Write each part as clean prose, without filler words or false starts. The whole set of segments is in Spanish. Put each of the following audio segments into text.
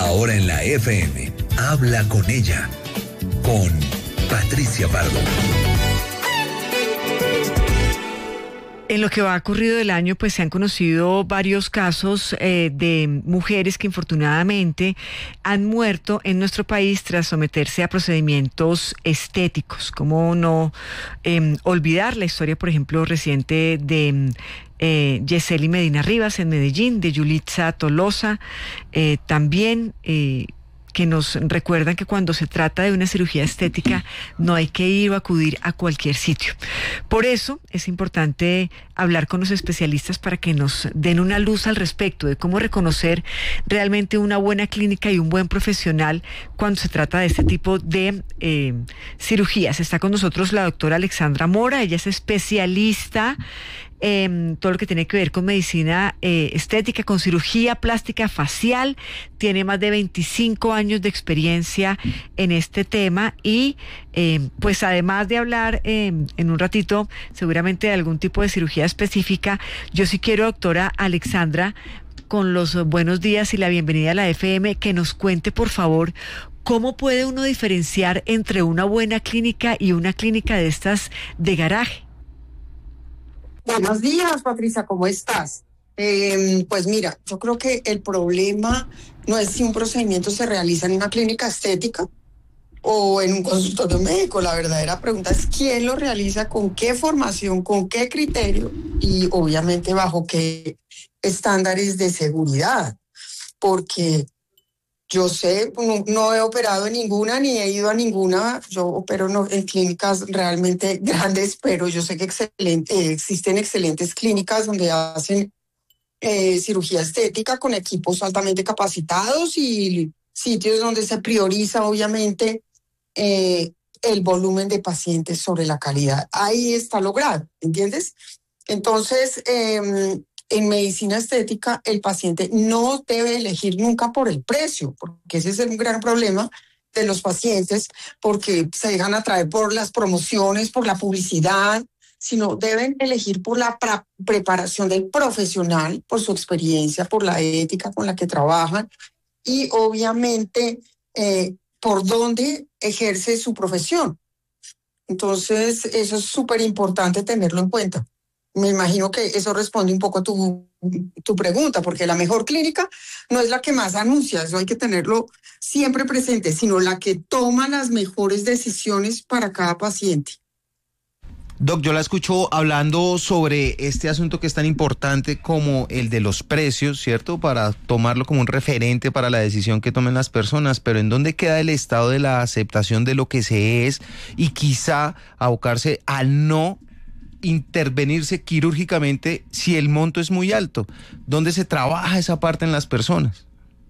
Ahora en la FM, habla con ella, con Patricia Pardo. En lo que va ocurrido del año, pues se han conocido varios casos de mujeres que infortunadamente han muerto en nuestro país tras someterse a procedimientos estéticos. ¿Cómo no olvidar la historia, por ejemplo, reciente de Yeseli Medina Rivas en Medellín, de Yulitza Tolosa, también que nos recuerdan que cuando se trata de una cirugía estética no hay que ir o acudir a cualquier sitio. Por eso es importante hablar con los especialistas para que nos den una luz al respecto de cómo reconocer realmente una buena clínica y un buen profesional cuando se trata de este tipo de cirugías. Está con nosotros la doctora Alexandra Mora, ella es especialista todo lo que tiene que ver con medicina estética, con cirugía plástica facial, tiene más de 25 años de experiencia en este tema y pues además de hablar en un ratito seguramente de algún tipo de cirugía específica, yo sí quiero, doctora Alexandra, con los buenos días y la bienvenida a la FM, que nos cuente por favor cómo puede uno diferenciar entre una buena clínica y una clínica de estas de garaje. Buenos días, Patricia, ¿cómo estás? Pues mira, yo creo que el problema no es si un procedimiento se realiza en una clínica estética o en un consultorio médico. La verdadera pregunta es quién lo realiza, con qué formación, con qué criterio y obviamente bajo qué estándares de seguridad. Porque yo sé, no he operado en ninguna ni he ido a ninguna. Yo opero en clínicas realmente grandes, pero yo sé que existen excelentes clínicas donde hacen cirugía estética con equipos altamente capacitados y sitios donde se prioriza obviamente el volumen de pacientes sobre la calidad. Ahí está logrado, ¿entiendes? Entonces, en medicina estética, el paciente no debe elegir nunca por el precio, porque ese es un gran problema de los pacientes, porque se dejan atraer por las promociones, por la publicidad, sino deben elegir por la preparación del profesional, por su experiencia, por la ética con la que trabajan y obviamente por dónde ejerce su profesión. Entonces, eso es súper importante tenerlo en cuenta. Me imagino que eso responde un poco a tu pregunta, porque la mejor clínica no es la que más anuncia, eso hay que tenerlo siempre presente, sino la que toma las mejores decisiones para cada paciente. Doc, yo la escucho hablando sobre este asunto que es tan importante como el de los precios, ¿cierto? Para tomarlo como un referente para la decisión que tomen las personas, pero ¿en dónde queda el estado de la aceptación de lo que se es y quizá abocarse al no intervenirse quirúrgicamente si el monto es muy alto? ¿Dónde se trabaja esa parte en las personas?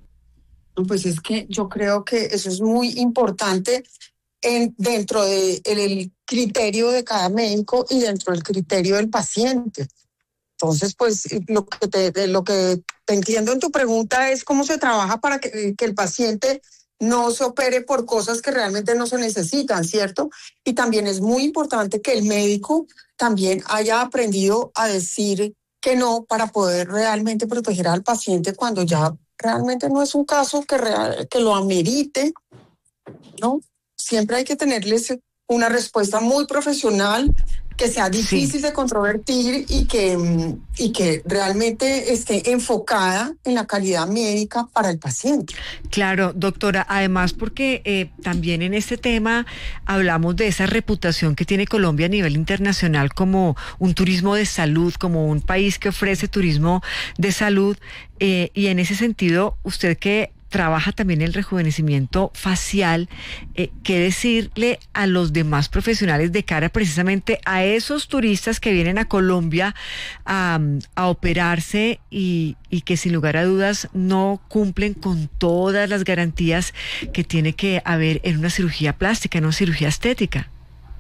Pues es que yo creo que eso es muy importante dentro del criterio de cada médico y dentro del criterio del paciente. Entonces, pues lo que te entiendo en tu pregunta es cómo se trabaja para que el paciente no se opere por cosas que realmente no se necesitan, ¿cierto? Y también es muy importante que el médico también haya aprendido a decir que no para poder realmente proteger al paciente cuando ya realmente no es un caso que lo amerite, ¿no? Siempre hay que tenerles una respuesta muy profesional, que sea difícil de controvertir y que realmente esté enfocada en la calidad médica para el paciente. Claro, doctora, además porque también en este tema hablamos de esa reputación que tiene Colombia a nivel internacional como un turismo de salud, como un país que ofrece turismo de salud, y en ese sentido, usted que trabaja también el rejuvenecimiento facial, ¿qué decirle a los demás profesionales de cara precisamente a esos turistas que vienen a Colombia a operarse y que sin lugar a dudas no cumplen con todas las garantías que tiene que haber en una cirugía plástica, en una cirugía estética?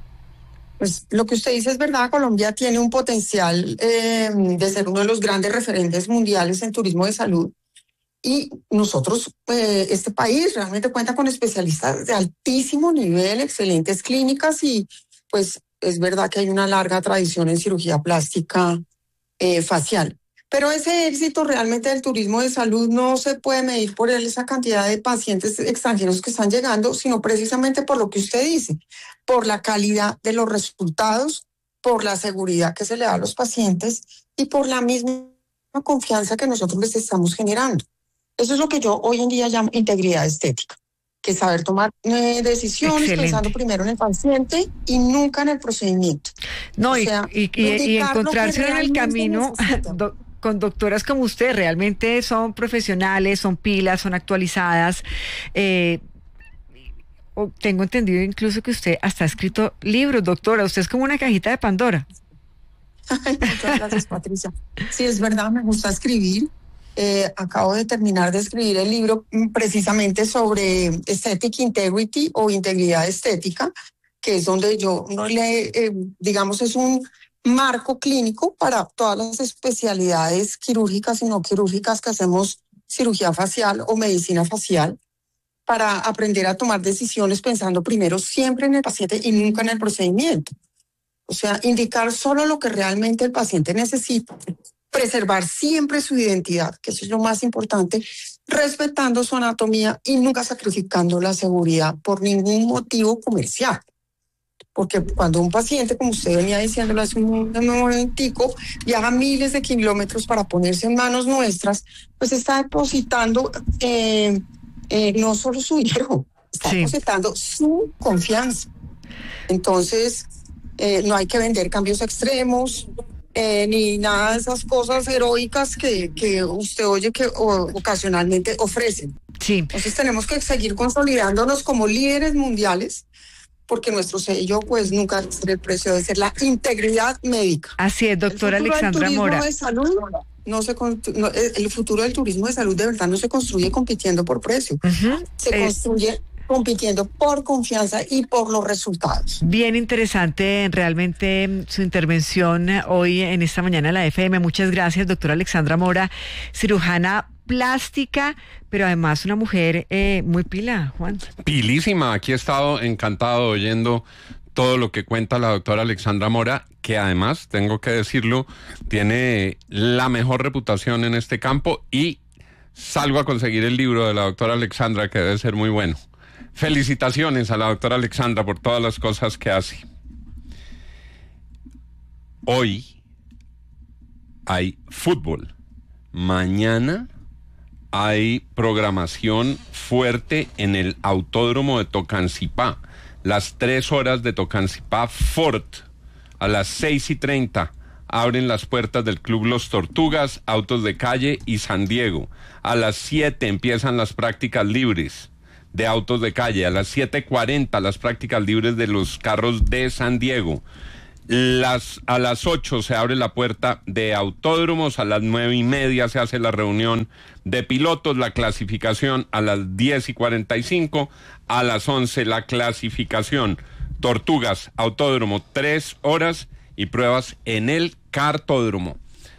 Pues lo que usted dice es verdad, Colombia tiene un potencial de ser uno de los grandes referentes mundiales en turismo de salud. Y nosotros, este país realmente cuenta con especialistas de altísimo nivel, excelentes clínicas y pues es verdad que hay una larga tradición en cirugía plástica facial. Pero ese éxito realmente del turismo de salud no se puede medir por esa cantidad de pacientes extranjeros que están llegando, sino precisamente por lo que usted dice, por la calidad de los resultados, por la seguridad que se le da a los pacientes y por la misma confianza que nosotros les estamos generando. Eso es lo que yo hoy en día llamo integridad estética, que es saber tomar decisiones. Excelente. Pensando primero en el paciente y nunca en el procedimiento. No, y encontrarse en el camino con doctoras como usted. Realmente son profesionales, son pilas, son actualizadas. Tengo entendido incluso que usted hasta ha escrito libros, doctora. Usted es como una cajita de Pandora. Ay, muchas gracias, Patricia. Sí, es verdad, me gusta escribir. Acabo de terminar de escribir el libro precisamente sobre Aesthetic Integrity o integridad estética, que es donde yo digamos, es un marco clínico para todas las especialidades quirúrgicas y no quirúrgicas que hacemos cirugía facial o medicina facial, para aprender a tomar decisiones pensando primero siempre en el paciente y nunca en el procedimiento. O sea, indicar solo lo que realmente el paciente necesita, preservar siempre su identidad, que eso es lo más importante, respetando su anatomía y nunca sacrificando la seguridad por ningún motivo comercial. Porque cuando un paciente, como usted venía diciéndolo hace un momentico, viaja miles de kilómetros para ponerse en manos nuestras, pues está depositando no solo su dinero, está depositando su confianza. Entonces, no hay que vender cambios extremos, ni nada de esas cosas heroicas que usted oye que ocasionalmente ofrecen. Sí. Entonces tenemos que seguir consolidándonos como líderes mundiales, porque nuestro sello pues nunca debe ser el precio, de ser la integridad médica. Así es, doctora Alexandra Mora. El futuro del turismo de salud de verdad no se construye compitiendo por precio, se construye compitiendo por confianza y por los resultados. Bien interesante realmente su intervención hoy en esta mañana en la FM. Muchas gracias, doctora Alexandra Mora, cirujana plástica, pero además una mujer muy pila, Juan. Pilísima. Aquí he estado encantado oyendo todo lo que cuenta la doctora Alexandra Mora, que además, tengo que decirlo, tiene la mejor reputación en este campo, y salgo a conseguir el libro de la doctora Alexandra, que debe ser muy bueno. Felicitaciones a la doctora Alexandra por todas las cosas que hace. Hoy hay fútbol. Mañana hay programación fuerte en el Autódromo de Tocancipá. Las 3 horas de Tocancipá Fort. A las 6:30 abren las puertas del Club Los Tortugas, Autos de Calle y San Diego. A las 7 empiezan las prácticas libres de Autos de Calle. A las 7:40 las prácticas libres de los carros de San Diego. A las 8 se abre la puerta de autódromos. A las 9:30 se hace la reunión de pilotos, la clasificación a las 10:45. A las 11 la clasificación. Tortugas, autódromo, 3 horas y pruebas en el cartódromo.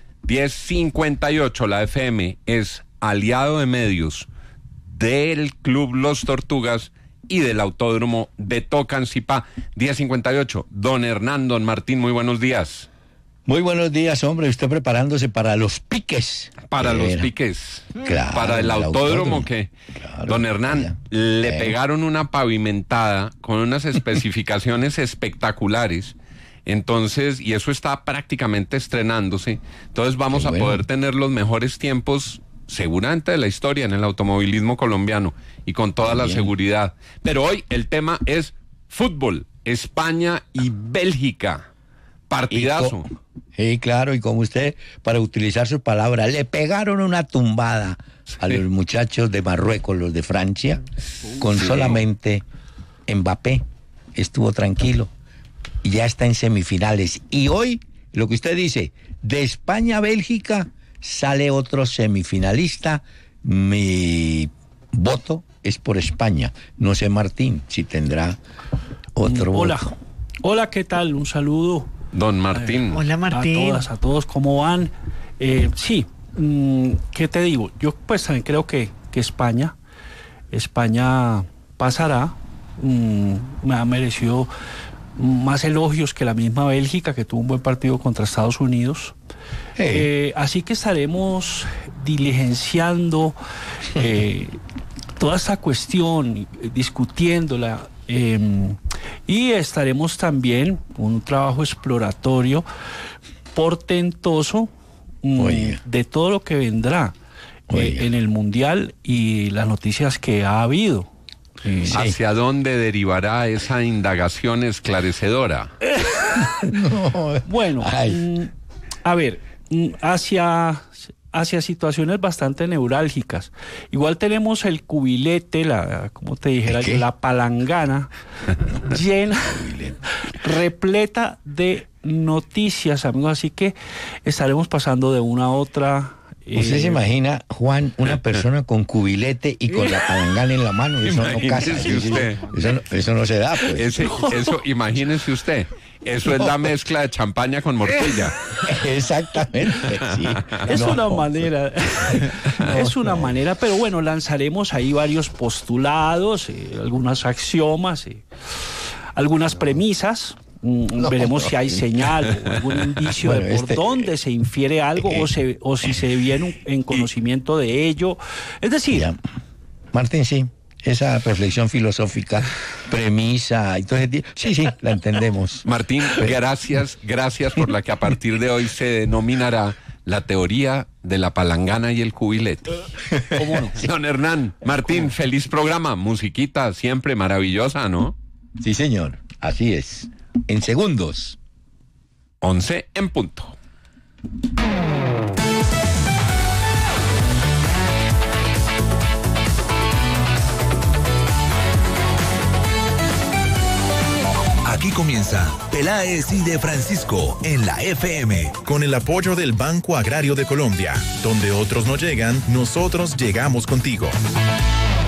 10:58, la FM es aliado de medios del Club Los Tortugas y del Autódromo de Tocancipá. 10:58, don Hernán, don Martín, muy buenos días. Muy buenos días, hombre, usted preparándose para los piques. Para los piques. Claro, para el autódromo que, claro, don Hernán, le pegaron una pavimentada con unas especificaciones espectaculares. Entonces, y eso está prácticamente estrenándose. Entonces vamos a poder tener los mejores tiempos seguramente de la historia en el automovilismo colombiano, y con toda la seguridad. Pero hoy el tema es fútbol, España y Bélgica. Partidazo. Sí, claro, y como usted, para utilizar su palabra, le pegaron una tumbada a los muchachos de Marruecos, los de Francia, con solamente Mbappé. Estuvo tranquilo y ya está en semifinales. Y hoy, lo que usted dice, de España a Bélgica sale otro semifinalista. Mi voto es por España. No sé, Martín, si tendrá otro voto. Hola, ¿qué tal? Un saludo. Don Martín. Hola, Martín. A todos, ¿cómo van? Sí, ¿qué te digo? Yo pues también creo que España pasará. Me ha merecido más elogios que la misma Bélgica, que tuvo un buen partido contra Estados Unidos. Así que estaremos diligenciando toda esta cuestión, discutiéndola, y estaremos también con un trabajo exploratorio portentoso de todo lo que vendrá en el Mundial y las noticias que ha habido. ¿Hacia dónde derivará esa indagación esclarecedora? Bueno, a ver, hacia situaciones bastante neurálgicas. Igual tenemos el cubilete, como te dijera, la palangana llena, repleta de noticias, amigos, así que estaremos pasando de una a otra. ¿Usted se imagina, Juan, una persona con cubilete y con la palangana en la mano? Eso no casa. Eso no se da, pues. Eso, imagínese usted. Eso es la mezcla de champaña con morcilla. Exactamente, sí. Es una manera. Es una manera, pero bueno, lanzaremos ahí varios postulados, algunos axiomas, algunas premisas. Veremos si hay señal o algún indicio de por dónde se infiere algo o si se viene en conocimiento de ello. Es decir... Ya. Martín, sí. Esa reflexión filosófica, premisa, entonces sí, la entendemos. Martín, gracias por la que a partir de hoy se denominará la teoría de la palangana y el cubilete. ¿Cómo no? Don Hernán, Martín, feliz programa, musiquita siempre maravillosa, ¿no? Sí, señor, así es. En segundos. 11 en punto. Aquí comienza Peláez y de Francisco en la FM. Con el apoyo del Banco Agrario de Colombia. Donde otros no llegan, nosotros llegamos contigo.